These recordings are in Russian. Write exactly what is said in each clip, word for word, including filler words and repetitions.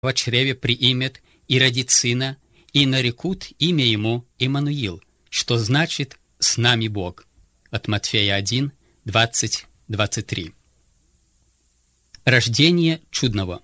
в чреве приимет и родит сына, и нарекут имя ему Иммануил, что значит «с нами Бог». От Матфея один, двадцать, двадцать три. Рождение чудного.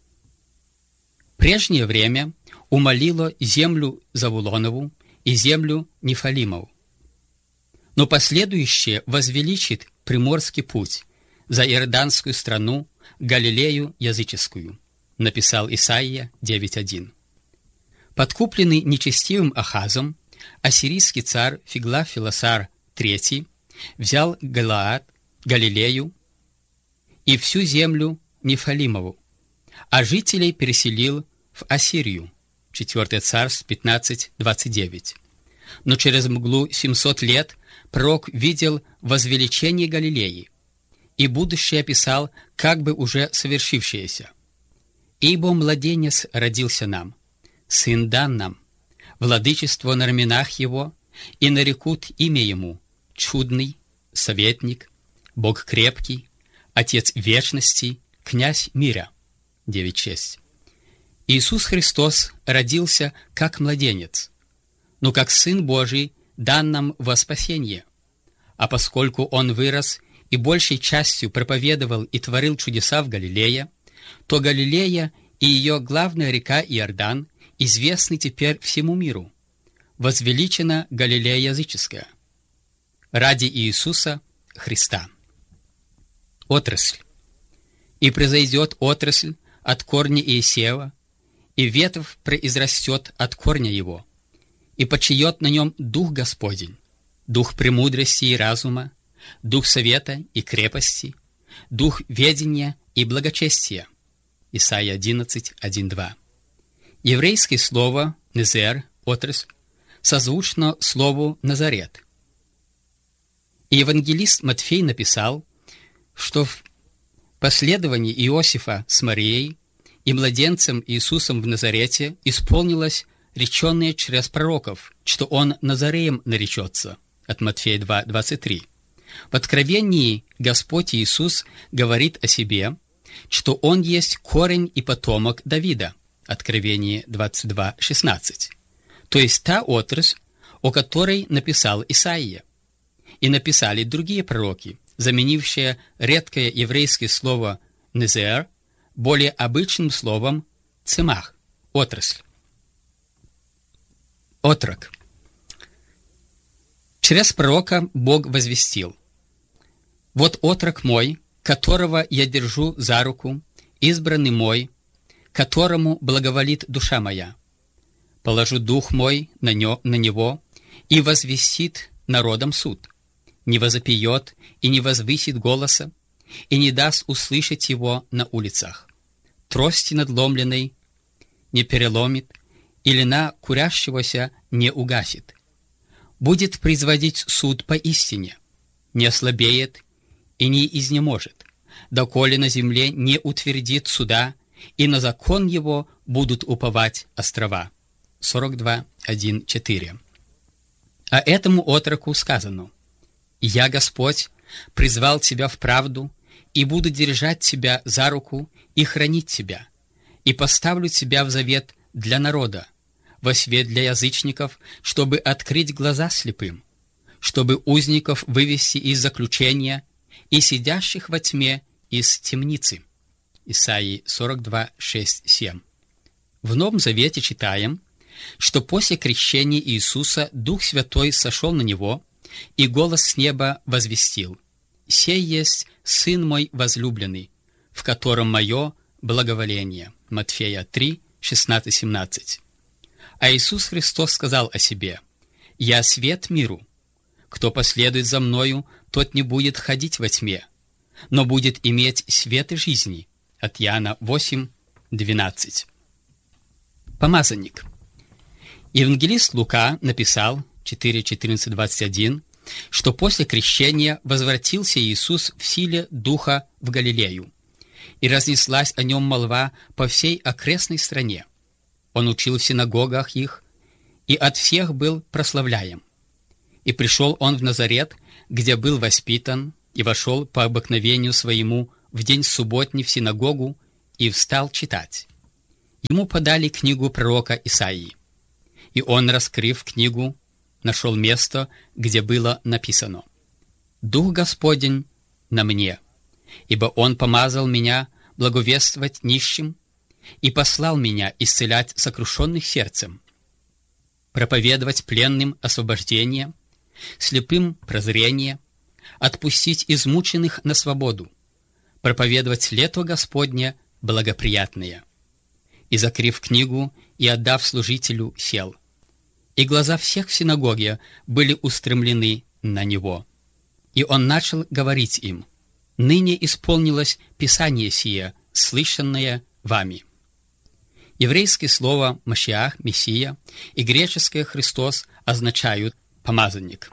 Прежнее время умолило землю Завулонову и землю Нефалимову, но последующее возвеличит приморский путь за Иорданскую страну, Галилею языческую, написал Исаия девять один. Подкупленный нечестивым Ахазом, ассирийский царь Фиглав-Филосар третий взял Галаад, Галилею и всю землю Нефалимову, а жителей переселил в Ассирию. четвёртое Царств пятнадцать двадцать девять. Но через мглу семьсот лет пророк видел возвеличение Галилеи, и будущее описал как бы уже совершившееся. «Ибо младенец родился нам, сын дан нам, владычество на раменах его, и нарекут имя ему чудный, советник, Бог крепкий, Отец вечности, князь мира». девять шесть. Иисус Христос родился как младенец, но как Сын Божий дан нам во спасение. А поскольку Он вырос и большей частью проповедовал и творил чудеса в Галилее, то Галилея и ее главная река Иордан известны теперь всему миру. Возвеличена Галилея языческая ради Иисуса Христа. Отрасль. «И произойдет отрасль от корня Иисеева, и ветвь произрастет от корня его, и почиет на нем Дух Господень, Дух премудрости и разума, Дух совета и крепости, Дух ведения и благочестия». Исайя одиннадцать один два. Еврейское слово «незер» — отрасль созвучно слову «назарет». И евангелист Матфей написал, что в последовании Иосифа с Марией и младенцем Иисусом в Назарете исполнилось реченное через пророков, что он Назареем наречется, от Матфея два двадцать три. В Откровении Господь Иисус говорит о себе, что Он есть корень и потомок Давида, Откровение двадцать два шестнадцать, то есть та отрасль, о которой написал Исаия, и написали другие пророки, заменившие редкое еврейское слово «незер» более обычным словом «цемах» — отрасль. Отрок. Через пророка Бог возвестил: «Вот отрок мой, которого я держу за руку, избранный мой, которому благоволит душа моя. Положу дух мой на, нё, на него, и возвестит народам суд. Не возопьет и не возвысит голоса, и не даст услышать его на улицах. Трости надломленной не переломит, и лина курящегося не угасит. Будет производить суд поистине, не ослабеет и не изнеможет, доколе на земле не утвердит суда, и на закон его будут уповать острова». сорок два один четыре. А этому отроку сказано: «Я, Господь, призвал тебя в правду, и буду держать тебя за руку и хранить тебя, и поставлю тебя в завет для народа, во свет для язычников, чтобы открыть глаза слепым, чтобы узников вывести из заключения и сидящих во тьме из темницы». Исаии сорок два шесть семь. В Новом Завете читаем, что после крещения Иисуса Дух Святой сошел на Него, и голос с неба возвестил: «Сей есть Сын мой возлюбленный, в котором мое благоволение». Матфея три шестнадцать семнадцать. А Иисус Христос сказал о себе: «Я свет миру. Кто последует за Мною, тот не будет ходить во тьме, но будет иметь свет жизни». От Иоанна восемь двенадцать. Помазанник. Евангелист Лука написал четыре четырнадцать двадцать один, что после крещения возвратился Иисус в силе Духа в Галилею, и разнеслась о нем молва по всей окрестной стране. Он учил в синагогах их, и от всех был прославляем. И пришел он в Назарет, где был воспитан, и вошел по обыкновению своему в день субботний в синагогу и встал читать. ему подали книгу пророка Исаии, и он, раскрыв книгу, нашел место, где было написано: «Дух Господень на мне, ибо Он помазал меня благовествовать нищим и послал меня исцелять сокрушенных сердцем, проповедовать пленным освобождение, слепым прозрение, отпустить измученных на свободу, проповедовать лето Господне благоприятное». И, закрыв книгу и отдав служителю, сел. И глаза всех в синагоге были устремлены на него. И он начал говорить им: «Ныне исполнилось Писание сие, слышанное вами». Еврейское слово «Машиах», «Мессия» и греческое «Христос» означают «помазанник».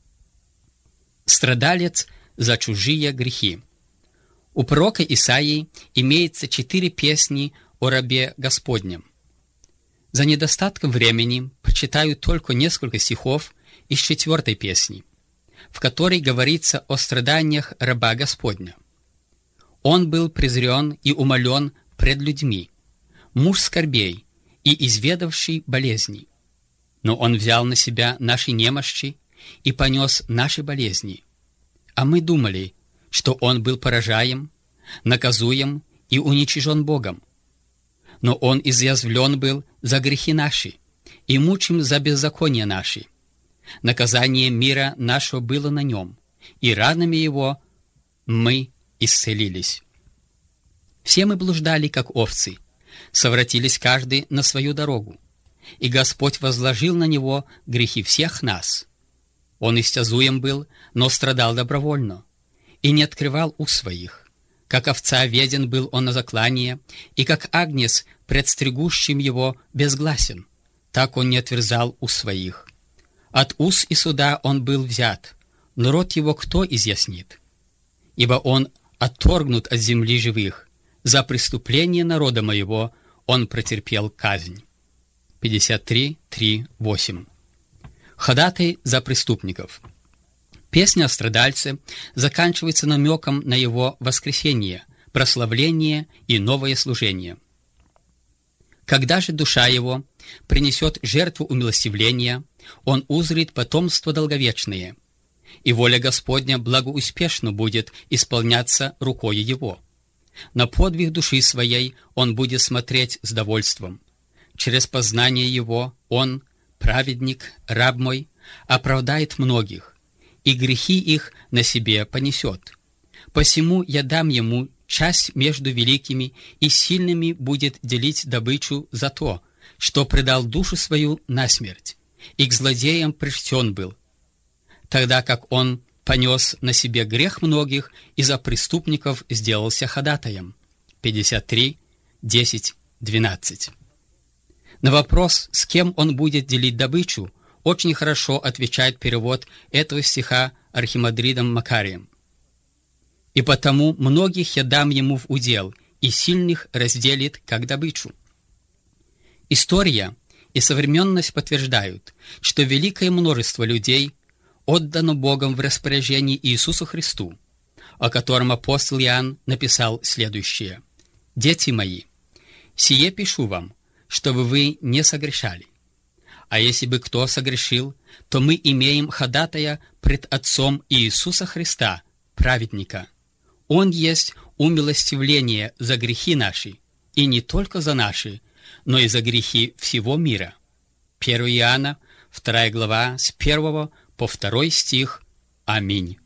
Страдалец за чужие грехи. У пророка Исаии имеется четыре песни о рабе Господнем. За недостатком времени прочитаю только несколько стихов из четвертой песни, в которой говорится о страданиях раба Господня. «Он был презрен и умолен пред людьми, муж скорбей и изведавший болезни. Но он взял на себя наши немощи и понес наши болезни. А мы думали, что он был поражаем, наказуем и уничижен Богом. Но он изъязвлен был за грехи наши, и мучим за беззакония наши. Наказание мира нашего было на нем, и ранами его мы исцелились. Все мы блуждали, как овцы, совратились каждый на свою дорогу, и Господь возложил на него грехи всех нас. Он истязуем был, но страдал добровольно, и не открывал уст своих. Как овца веден был он на заклание, и как агнец пред стригущим его безгласен, так он не отверзал уст своих. От уз и суда он был взят, но род его кто изъяснит? Ибо он отторгнут от земли живых, за преступление народа моего он претерпел казнь». пятьдесят три, три, восемь. Ходатай за преступников. Песня о страдальце заканчивается намеком на его воскресение, прославление и новое служение. Когда же душа его принесет жертву умилостивления, он узрит потомство долговечное, и воля Господня благоуспешно будет исполняться рукою его. На подвиг души своей он будет смотреть с довольством. Через познание его он, праведник, раб мой, оправдает многих, и грехи их на себе понесет. Посему я дам ему часть между великими, и сильными будет делить добычу за то, что предал душу свою на смерть, и к злодеям причтен был, тогда как он понес на себе грех многих и за преступников сделался ходатаем». пятьдесят три, десять, двенадцать. На вопрос, с кем он будет делить добычу, очень хорошо отвечает перевод этого стиха архимандритом Макарием. «И потому многих я дам ему в удел, и сильных разделит как добычу». История и современность подтверждают, что великое множество людей отдано Богом в распоряжение Иисусу Христу, о котором апостол Иоанн написал следующее: «Дети мои, сие пишу вам, чтобы вы не согрешали. А если бы кто согрешил, то мы имеем ходатая пред Отцом Иисуса Христа, праведника. Он есть умилостивление за грехи наши, и не только за наши, но и за грехи всего мира». первое Иоанна, вторая глава, с первого по второй стих. Аминь.